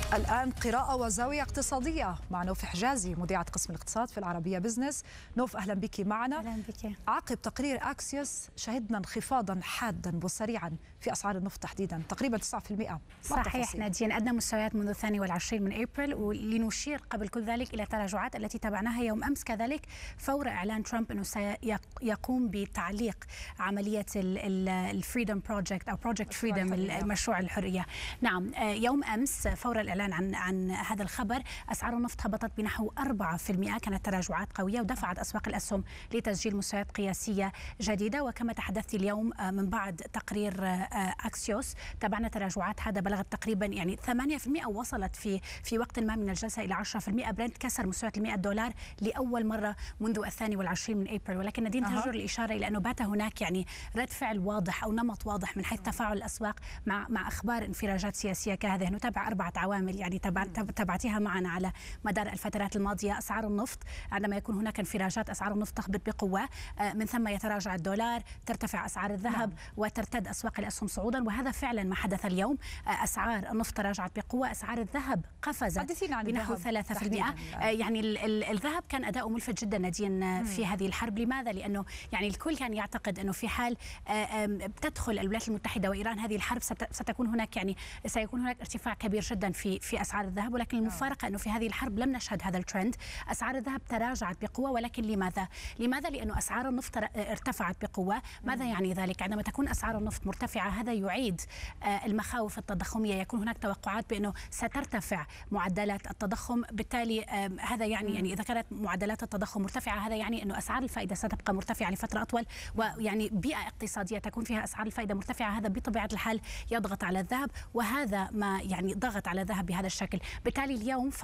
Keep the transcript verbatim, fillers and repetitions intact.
الآن قراءة وزاوية اقتصادية مع نوف حجازي مذيعة قسم الاقتصاد في العربية بزنس. نوف أهلا بك معنا. أهلا بك. عقب تقرير أكسيوس شهدنا انخفاضا حادا وسريعا في أسعار النفط تحديدا تقريبا تسعة بالمئة. صحيح نادين، أدنى مستويات منذ الثاني والعشرين من أبريل، ولنشير قبل كل ذلك إلى التراجعات التي تابعناها يوم أمس كذلك فور إعلان ترامب أنه سيقوم بتعليق عملية الفريدم بروجكت أو بروجكت فريدم، المشروع الحرية. نعم، يوم أمس فور الإعلان عن عن هذا الخبر أسعار النفط هبطت بنحو أربعة بالمئة، كانت تراجعات قوية ودفعت أسواق الأسهم لتسجيل مستويات قياسية جديدة. وكما تحدثت اليوم من بعد تقرير أكسيوس تابعنا تراجعات هذا بلغت تقريبا يعني ثمانية بالمئة، ووصلت في في وقت ما من الجلسة إلى عشرة بالمئة. برنت كسر مستويات المئة دولار لأول مرة منذ الثاني والعشرين من أبريل، ولكن نادين أه. تجر الإشارة إلى أنه بات هناك يعني رد فعل واضح أو نمط واضح من حيث تفاعل الأسواق مع مع أخبار انفراجات سياسية كهذه. نتابع أربعة عوامل يعني تابعتها معنا على مدار الفترات الماضية. أسعار النفط، عندما يكون هناك انفراجات أسعار النفط تهبط بقوة، من ثم يتراجع الدولار، ترتفع أسعار الذهب نعم. وترتد أسواق الأسهم صعودا، وهذا فعلا ما حدث اليوم. أسعار النفط تراجعت بقوة، أسعار الذهب قفزت بنحو ثلاثة بالمئة. يعني ال ال الذهب كان أداؤه ملفت جدا نادين في هذه الحرب. لماذا؟ لأنه يعني الكل كان يعتقد أنه في حال بتدخل الولايات المتحدة وإيران هذه الحرب ستكون هناك يعني سيكون هناك ارتفاع كبير جدا في في أسعار الذهب، ولكن المفارقة أنه في هذه الحرب لم نشهد هذا الترند. أسعار الذهب تراجعت بقوة، ولكن لماذا؟ لماذا؟ لأنه أسعار النفط ارتفعت بقوة. ماذا يعني ذلك؟ عندما تكون أسعار النفط مرتفعة هذا يعيد المخاوف التضخمية، يكون هناك توقعات بأنه سترتفع معدلات التضخم، بالتالي هذا يعني يعني إذا كانت معدلات التضخم مرتفعة هذا يعني أنه أسعار الفائدة ستبقى مرتفعة لفترة أطول، ويعني بيئة اقتصادية تكون فيها أسعار الفائدة مرتفعة هذا بطبيعة الحال يضغط على الذهب، وهذا ما يعني ضغط على الذهب بهذا الشكل. بالتالي اليوم